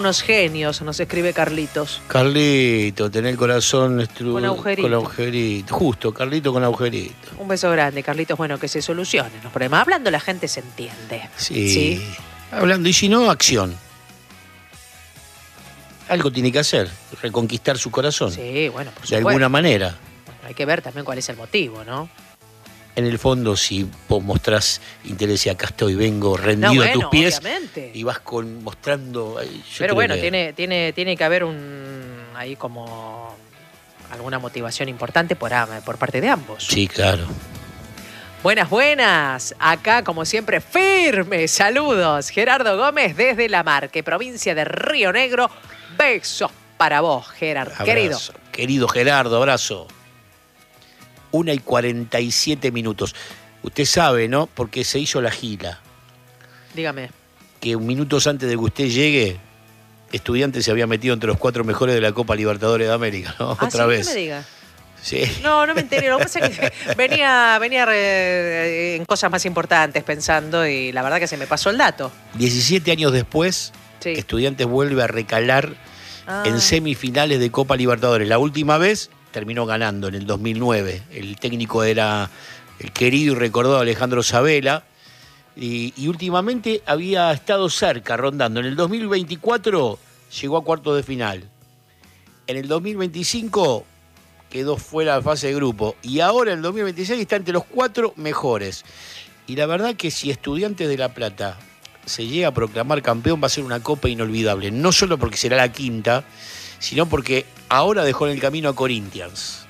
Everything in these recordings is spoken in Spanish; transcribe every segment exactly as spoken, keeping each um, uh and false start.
Unos genios, nos escribe Carlitos. Carlito, tener el corazón estru... Con agujerito. Con agujerito. Justo, Carlito con agujerito. Un beso grande, Carlitos. Bueno, que se solucionen los problemas. Hablando la gente se entiende. Sí. ¿Sí? Hablando, y si no, acción. Algo tiene que hacer, reconquistar su corazón. Sí, bueno, por supuesto. De alguna manera. Bueno, hay que ver también cuál es el motivo, ¿no? En el fondo, si vos mostrás interés y acá estoy, vengo rendido No, bueno, a tus pies, obviamente. y vas con, mostrando... Yo Pero bueno, que... tiene, tiene, tiene que haber un ahí como alguna motivación importante por, por parte de ambos. Sí, claro. Buenas, buenas. Acá, como siempre, firme. Saludos. Gerardo Gómez desde La Marque, provincia de Río Negro. Besos para vos, Gerardo. Abrazo. Querido. Querido Gerardo, abrazo. Una y cuarenta y siete minutos. Usted sabe, ¿no? Porque se hizo la gira. Dígame. Que minutos antes de que usted llegue, Estudiantes se había metido entre los cuatro mejores de la Copa Libertadores de América, ¿no? ¿Ah, Otra sí? vez. ¿Qué me diga? Sí. No, no me enteré. Lo que pasa es que venía, venía re, en cosas más importantes pensando y la verdad que se me pasó el dato. diecisiete años después, Sí. Estudiantes vuelve a recalar Ah. en semifinales de Copa Libertadores. La última vez terminó ganando en el dos mil nueve. El técnico era el querido y recordado Alejandro Sabela. Y, y últimamente había estado cerca, rondando. En el dos mil veinticuatro llegó a cuartos de final. En el dos mil veinticinco quedó fuera de fase de grupo. Y ahora en el dos mil veintiséis está entre los cuatro mejores. Y la verdad que si Estudiantes de La Plata se llega a proclamar campeón, va a ser una copa inolvidable. No solo porque será la quinta, sino porque ahora dejó en el camino a Corinthians.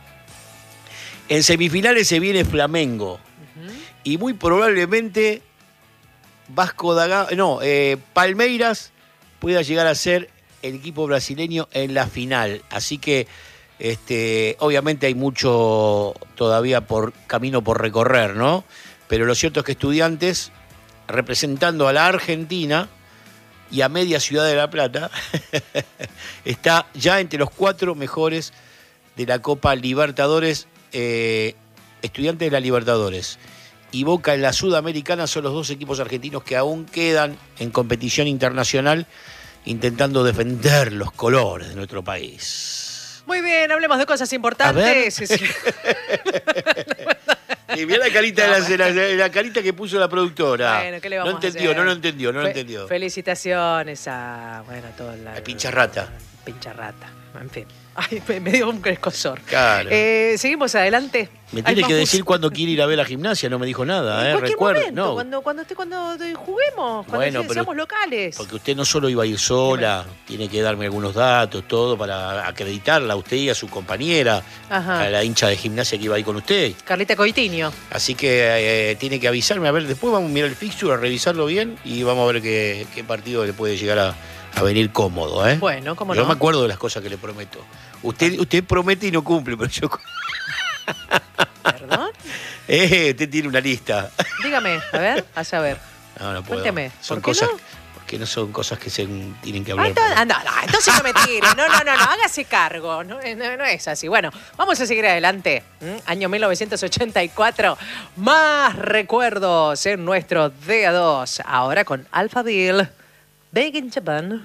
En semifinales se viene Flamengo. Uh-huh. Y muy probablemente Vasco da Gama, no, eh, Palmeiras pueda llegar a ser el equipo brasileño en la final. Así que este, obviamente hay mucho todavía por camino por recorrer, ¿no? Pero lo cierto es que Estudiantes, representando a la Argentina y a media ciudad de La Plata, está ya entre los cuatro mejores de la Copa Libertadores. Eh, Estudiantes de la Libertadores y Boca en la Sudamericana son los dos equipos argentinos que aún quedan en competición internacional intentando defender los colores de nuestro país. Muy bien, hablemos de cosas importantes. Y mira la carita, no, de la, la, la carita que puso la productora. Bueno, ¿qué le vamos no entendió, a hacer? no lo entendió, no lo Fe- entendió. Felicitaciones a, bueno, a toda la... Al pincharrata. Pincharrata, en fin. Ay, me, me dio un escozor. Claro. Eh, Seguimos adelante. Me tiene Hay que más decir música. cuándo quiere ir a ver la gimnasia, no me dijo nada, En ¿eh? cualquier Recuerde, momento, no. cuando, cuando, esté, cuando juguemos, cuando Bueno, se- pero- seamos locales. Porque usted no solo iba a ir sola, tiene que darme algunos datos, todo, para acreditarla a usted y a su compañera, Ajá. a la hincha de gimnasia que iba a ir con usted. Carlita Coitinho. Así que eh, tiene que avisarme, a ver, después vamos a mirar el fixture, a revisarlo bien y vamos a ver qué, qué partido le puede llegar a, a venir cómodo, ¿eh? Bueno, cómo yo no. me acuerdo de las cosas que le prometo. Usted, usted promete y no cumple, pero yo... ¿Perdón? Eh, usted tiene una lista. Dígame, a ver, a saber. No, no puedo. Cuénteme, Son ¿por qué cosas, no? porque no son cosas que se tienen que Ah, hablar. entonces, ah, no, no, entonces no me tire. No, no, no, no, hágase cargo. No, no, no es así. Bueno, vamos a seguir adelante. ¿Mm? Año mil novecientos ochenta y cuatro. Más recuerdos en nuestro D A dos. Ahora con Alpha Deal. Big in Japan.